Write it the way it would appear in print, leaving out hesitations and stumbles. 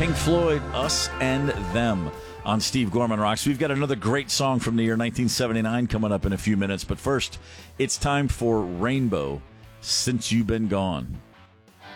Pink Floyd, Us and Them on Steve Gorman Rocks. We've got another great song from the year 1979 coming up in a few minutes. But first, it's time for Rainbow, Since You've Been Gone.